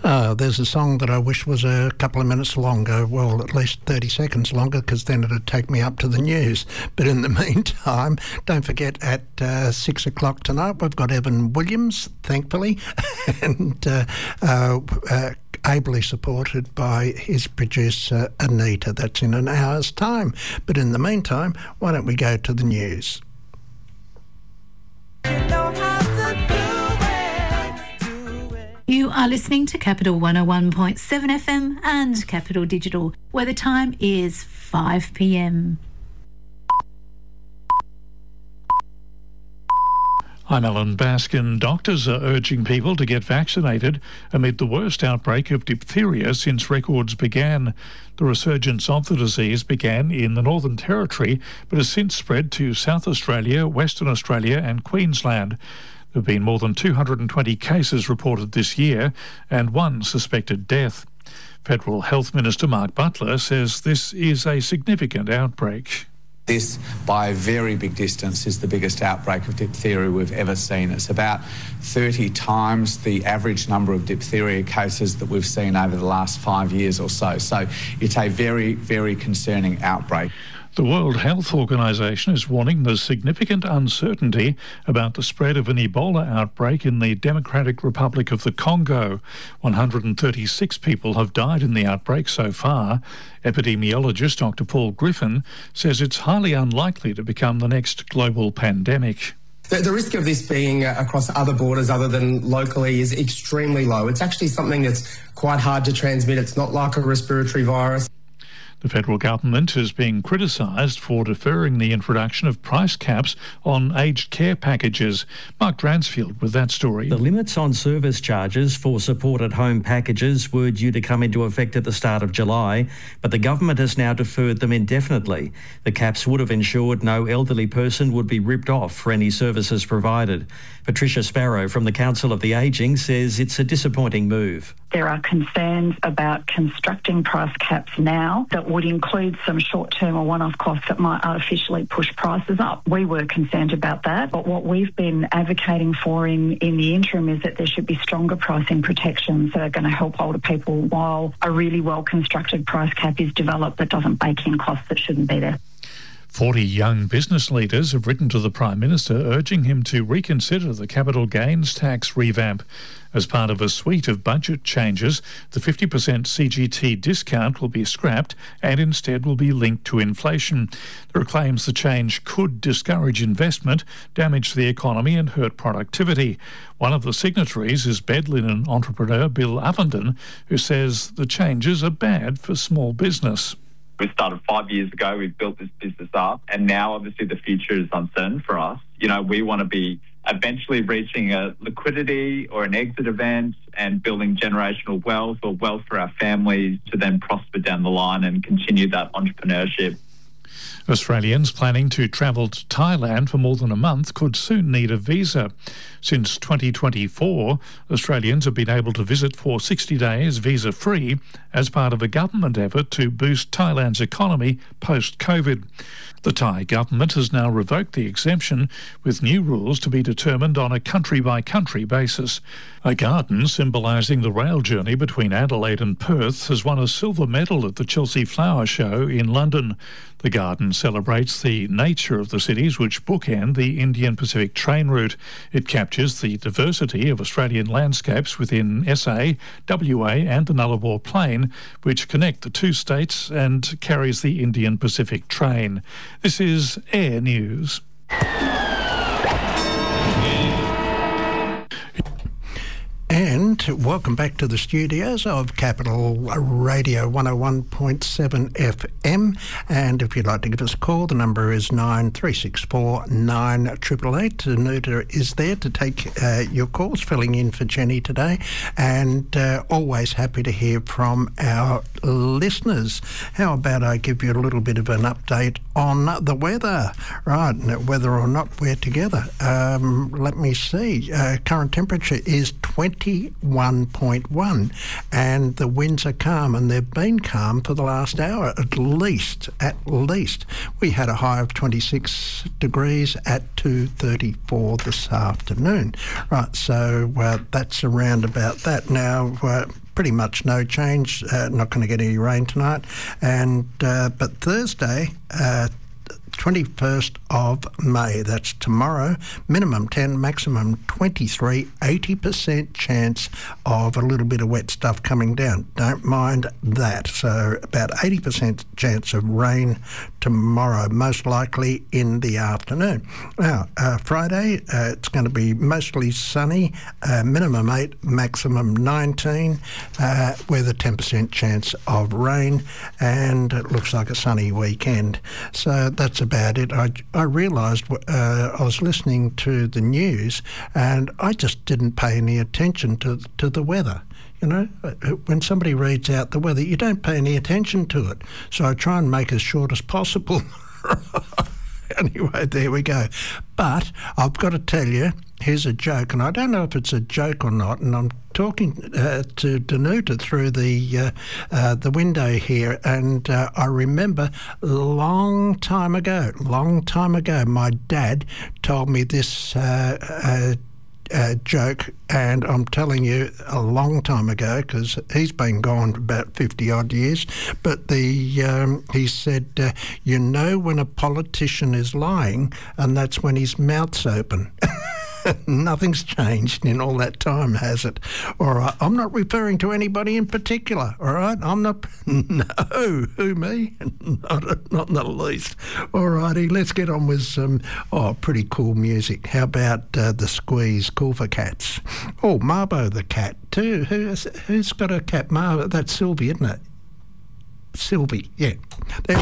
There's a song that I wish was a couple of minutes longer, well, at least 30 seconds longer, because then it'd take me up to the news. But in the meantime, don't forget at 6 o'clock tonight, we've got Evan Williams, thankfully, and ably supported by his producer, Anita. That's in an hour's time. But in the meantime, why don't we go to the news? You are listening to Capital 101.7 FM and Capital Digital, where the time is 5 p.m. I'm Alan Baskin. Doctors are urging people to get vaccinated amid the worst outbreak of diphtheria since records began. The resurgence of the disease began in the Northern Territory, but has since spread to South Australia, Western Australia and Queensland. There have been more than 220 cases reported this year and one suspected death. Federal Health Minister Mark Butler says this is a significant outbreak. This, by a very big distance, is the biggest outbreak of diphtheria we've ever seen. It's about 30 times the average number of diphtheria cases that we've seen over the last 5 years or so. So it's a very, very concerning outbreak. The World Health Organization is warning there's significant uncertainty about the spread of an Ebola outbreak in the Democratic Republic of the Congo. 136 people have died in the outbreak so far. Epidemiologist Dr. Paul Griffin says it's highly unlikely to become the next global pandemic. The risk of this being across other borders other than locally is extremely low. It's actually something that's quite hard to transmit. It's not like a respiratory virus. The federal government is being criticised for deferring the introduction of price caps on aged care packages. Mark Dransfield with that story. The limits on service charges for supported home packages were due to come into effect at the start of July, but the government has now deferred them indefinitely. The caps would have ensured no elderly person would be ripped off for any services provided. Patricia Sparrow from the Council of the Ageing says it's a disappointing move. There are concerns about constructing price caps now that would include some short-term or one-off costs that might artificially push prices up. We were concerned about that, but what we've been advocating for in the interim is that there should be stronger pricing protections that are going to help older people while a really well-constructed price cap is developed that doesn't bake in costs that shouldn't be there. 40 young business leaders have written to the Prime Minister urging him to reconsider the capital gains tax revamp. As part of a suite of budget changes, the 50% CGT discount will be scrapped and instead will be linked to inflation. There are claims the change could discourage investment, damage the economy and hurt productivity. One of the signatories is bed linen entrepreneur Bill Avenden, who says the changes are bad for small business. We started 5 years ago, we've built this business up, and now obviously the future is uncertain for us. We want to be eventually reaching a liquidity or an exit event and building generational wealth or wealth for our families to then prosper down the line and continue that entrepreneurship. Australians planning to travel to Thailand for more than a month could soon need a visa. Since 2024, Australians have been able to visit for 60 days visa-free as part of a government effort to boost Thailand's economy post-COVID. The Thai government has now revoked the exemption, with new rules to be determined on a country-by-country basis. A garden symbolising the rail journey between Adelaide and Perth has won a silver medal at the Chelsea Flower Show in London. The garden celebrates the nature of the cities which bookend the Indian Pacific train route. It captures the diversity of Australian landscapes within SA, WA and the Nullarbor Plain, which connect the two states and carries the Indian Pacific train. This is Air News. And welcome back to the studios of Capital Radio 101.7 FM. And if you'd like to give us a call, the number is 9364 9888. Anita is there to take your calls, filling in for Jenny today. And always happy to hear from our listeners. How about I give you a little bit of an update on the weather? Right, whether or not we're together. Let me see. Current temperature is 21.1 and the winds are calm, and they've been calm for the last hour at least. We had a high of 26 degrees at 2:34 this afternoon. Right, so that's around about that. Now, pretty much no change. Not going to get any rain tonight. And but Thursday, 21st of May, that's tomorrow, minimum 10, maximum 23, 80% chance of a little bit of wet stuff coming down. Don't mind that. So about 80% chance of rain tomorrow, most likely in the afternoon. Now, Friday, it's going to be mostly sunny, minimum 8, maximum 19, with a 10% chance of rain, and it looks like a sunny weekend. So that's about it. I realised I was listening to the news and I just didn't pay any attention to the weather. You know, when somebody reads out the weather, you don't pay any attention to it. So I try and make as short as possible. Anyway, there we go. But I've got to tell you, here's a joke, and I don't know if it's a joke or not, and I'm talking to Danuta through the window here, and I remember long time ago, my dad told me this joke, and I'm telling you, a long time ago, because he's been gone about 50 odd years, but he said, you know when a politician is lying, and that's when his mouth's open. Nothing's changed in all that time, has it? All right, I'm not referring to anybody in particular, all right? I'm not... No, who, me? Not in the least. All righty, let's get on with some, pretty cool music. How about The Squeeze, Cool for Cats? Oh, Marbo the cat, too. Who's got a cat? Marbo, that's Sylvie, isn't it? Sylvie, yeah.